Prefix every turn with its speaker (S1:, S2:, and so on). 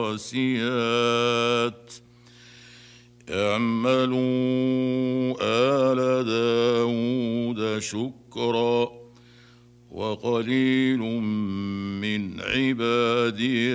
S1: الراسيات اعملوا آل داود شكرا وقليل من عبادي